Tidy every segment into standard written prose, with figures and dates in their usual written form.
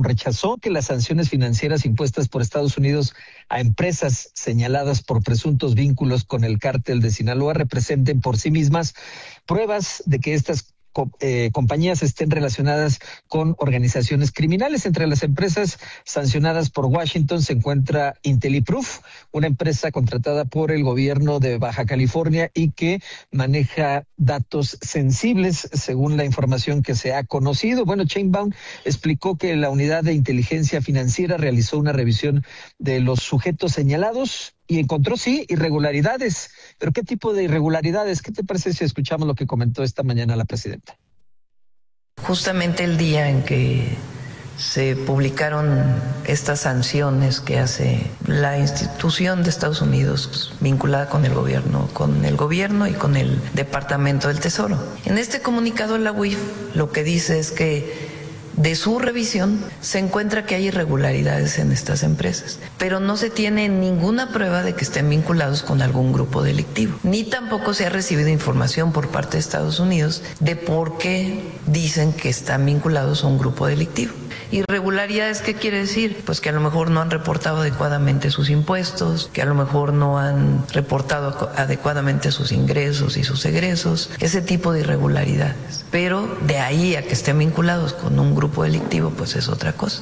rechazó que las sanciones financieras impuestas por Estados Unidos a empresas señaladas por presuntos vínculos con el cártel de Sinaloa representen por sí mismas pruebas de que estas compañías estén relacionadas con organizaciones criminales. Entre las empresas sancionadas por Washington se encuentra IntelliProof, una empresa contratada por el gobierno de Baja California y que maneja datos sensibles, según la información que se ha conocido. Bueno, Sheinbaum explicó que la unidad de inteligencia financiera realizó una revisión de los sujetos señalados y encontró, sí, irregularidades. Pero ¿qué tipo de irregularidades? ¿Qué te parece si escuchamos lo que comentó esta mañana la presidenta? Justamente el día en que se publicaron estas sanciones que hace la institución de Estados Unidos vinculada con el gobierno y con el Departamento del Tesoro. En este comunicado la UIF lo que dice es que de su revisión se encuentra que hay irregularidades en estas empresas, pero no se tiene ninguna prueba de que estén vinculados con algún grupo delictivo, ni tampoco se ha recibido información por parte de Estados Unidos de por qué dicen que están vinculados a un grupo delictivo. Irregularidades, ¿qué quiere decir? Pues que a lo mejor no han reportado adecuadamente sus impuestos, que a lo mejor no han reportado adecuadamente sus ingresos y sus egresos, ese tipo de irregularidades. Pero de ahí a que estén vinculados con un grupo delictivo, pues es otra cosa.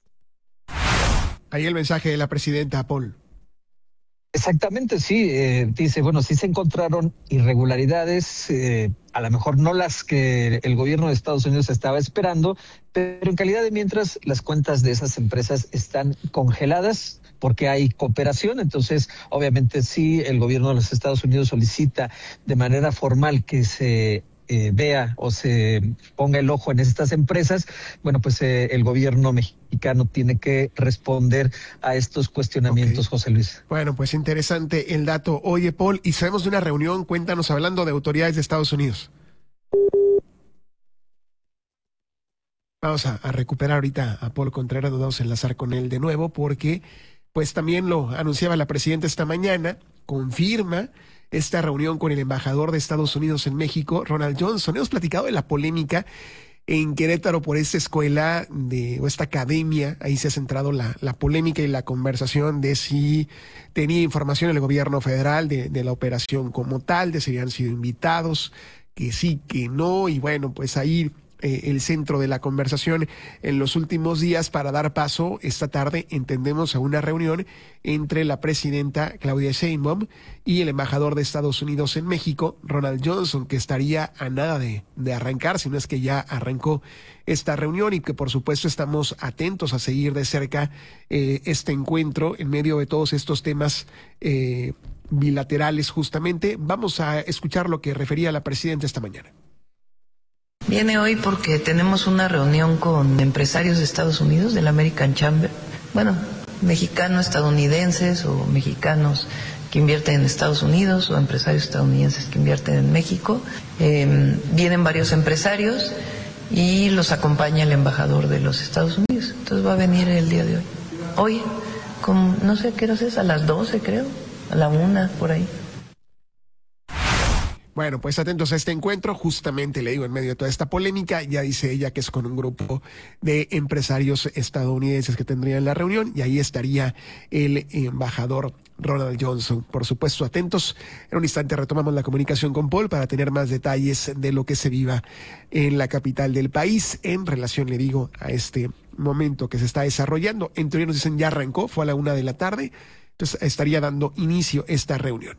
Ahí el mensaje de la presidenta, Paul. Exactamente, sí. Dice, bueno, sí se encontraron irregularidades, a lo mejor no las que el gobierno de Estados Unidos estaba esperando, pero en calidad de mientras las cuentas de esas empresas están congeladas porque hay cooperación. Entonces, obviamente, sí, el gobierno de los Estados Unidos solicita de manera formal que se vea o se ponga el ojo en estas empresas. Bueno, pues el gobierno mexicano tiene que responder a estos cuestionamientos, José Luis. Bueno, pues interesante el dato. Oye, Paul, y sabemos de una reunión, cuéntanos, hablando de autoridades de Estados Unidos. Vamos a recuperar ahorita a Paul Contreras, nos vamos a enlazar con él de nuevo porque pues también lo anunciaba la presidenta esta mañana, confirma esta reunión con el embajador de Estados Unidos en México, Ronald Johnson. Hemos platicado de la polémica en Querétaro por esta escuela o esta academia. Ahí se ha centrado la polémica y la conversación de si tenía información el gobierno federal de la operación como tal, de si habían sido invitados, que sí, que no, y bueno, pues ahí el centro de la conversación en los últimos días para dar paso esta tarde, entendemos, a una reunión entre la presidenta Claudia Sheinbaum y el embajador de Estados Unidos en México, Ronald Johnson, que estaría a nada de arrancar, si no es que ya arrancó esta reunión, y que por supuesto estamos atentos a seguir de cerca este encuentro en medio de todos estos temas bilaterales. Justamente vamos a escuchar lo que refería la presidenta esta mañana. Viene hoy porque tenemos una reunión con empresarios de Estados Unidos, del American Chamber, bueno, mexicanos, estadounidenses o mexicanos que invierten en Estados Unidos o empresarios estadounidenses que invierten en México. Vienen varios empresarios y los acompaña el embajador de los Estados Unidos. Entonces va a venir el día de hoy. Hoy, no sé qué hora es, a las 12 creo, a la 1 por ahí. Bueno, pues atentos a este encuentro, justamente le digo, en medio de toda esta polémica, ya dice ella que es con un grupo de empresarios estadounidenses que tendrían la reunión, y ahí estaría el embajador Ronald Johnson. Por supuesto, atentos. En un instante retomamos la comunicación con Paul para tener más detalles de lo que se viva en la capital del país en relación, le digo, a este momento que se está desarrollando. En teoría nos dicen ya arrancó, fue a la 1 de la tarde, entonces estaría dando inicio esta reunión.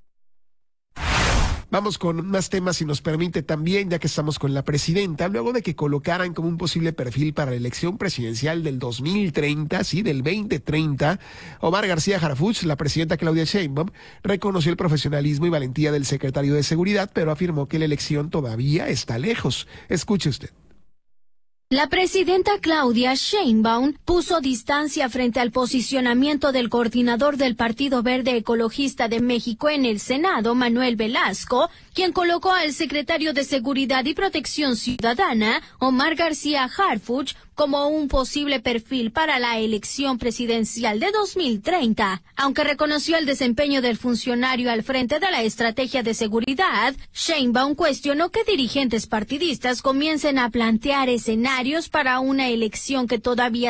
Vamos con más temas, si nos permite también, ya que estamos con la presidenta, luego de que colocaran como un posible perfil para la elección presidencial del 2030, sí, del 2030, Omar García Harfuch, la presidenta Claudia Sheinbaum, reconoció el profesionalismo y valentía del secretario de Seguridad, pero afirmó que la elección todavía está lejos. Escuche usted. La presidenta Claudia Sheinbaum puso distancia frente al posicionamiento del coordinador del Partido Verde Ecologista de México en el Senado, Manuel Velasco, quien colocó al secretario de Seguridad y Protección Ciudadana, Omar García Harfuch, como un posible perfil para la elección presidencial de 2030. Aunque reconoció el desempeño del funcionario al frente de la estrategia de seguridad, Sheinbaum cuestionó que dirigentes partidistas comiencen a plantear escenarios para una elección que todavía